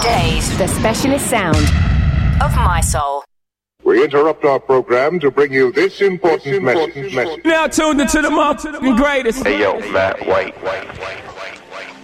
Today's The Specialist Sound of My Soul. We interrupt our program to bring you this important message. Now tuned into the motherfucking greatest. Hey yo, Matt White.